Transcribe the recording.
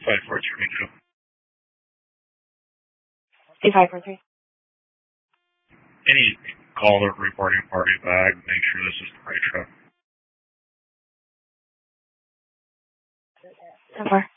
543. C543. Any caller reporting party bag, make sure this is the right truck. 10-4.